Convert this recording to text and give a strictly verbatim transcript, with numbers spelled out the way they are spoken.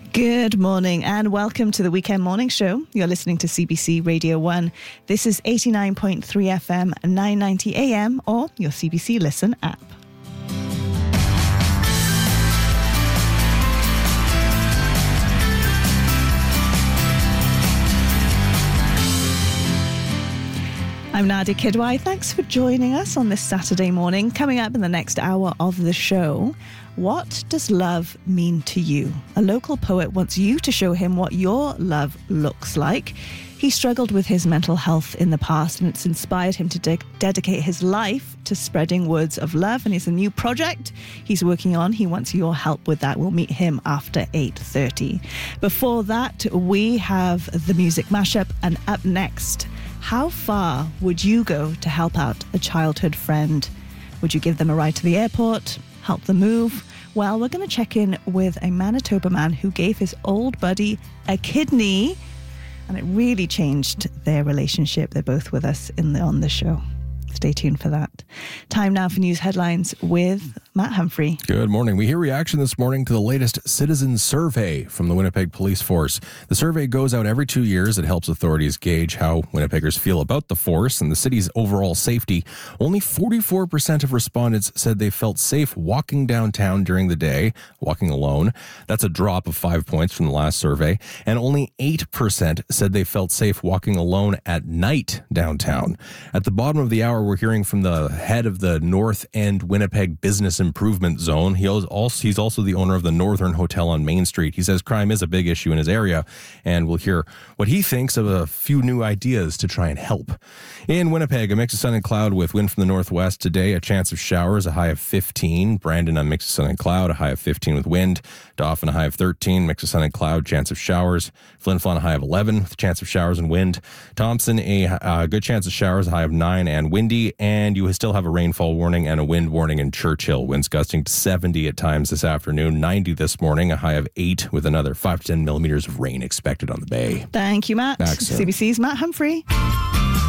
Good morning and welcome to the Weekend Morning Show. You're listening to C B C Radio one. This is eighty-nine point three F M, nine ninety A M or your C B C Listen app. I'm Nadia Kidwai. Thanks for joining us on this Saturday morning. Coming up in the next hour of the show, what does love mean to you? A local poet wants you to show him what your love looks like. He struggled with his mental health in the past, and it's inspired him to de- dedicate his life to spreading words of love, and it's a new project he's working on. He wants your help with that. We'll meet him after eight thirty. Before that, we have the music mashup, and up next, how far would you go to help out a childhood friend? Would you give them a ride to the airport? Help them move? Well, we're going to check in with a Manitoba man who gave his old buddy a kidney, and it really changed their relationship. They're both with us in the, on the show. Stay tuned for that. Time now for news headlines with Matt Humphrey. Good morning. We hear reaction this morning to the latest citizen survey from the Winnipeg Police Force. The survey goes out every two years. It helps authorities gauge how Winnipeggers feel about the force and the city's overall safety. Only forty-four percent of respondents said they felt safe walking downtown during the day, walking alone. That's a drop of five points from the last survey. And only eight percent said they felt safe walking alone at night downtown. At the bottom of the hour, we're hearing from the head of the North End Winnipeg Business Improvement Zone. He also, he's also the owner of the Northern Hotel on Main Street. He says crime is a big issue in his area, and we'll hear what he thinks of a few new ideas to try and help. In Winnipeg, a mix of sun and cloud with wind from the northwest today, a chance of showers, a high of fifteen. Brandon, a mix of sun and cloud, a high of fifteen with wind. Dauphin, a high of thirteen, mix of sun and cloud, chance of showers. Flin Flon, a high of eleven with a chance of showers and wind. Thompson, a uh, good chance of showers, a high of nine and windy. And you still have a rainfall warning and a wind warning in Churchill. Winds gusting to seventy at times this afternoon, ninety this morning, a high of eight with another five to ten millimeters of rain expected on the bay. Thank you, Matt. Back soon. C B C's Matt Humphrey.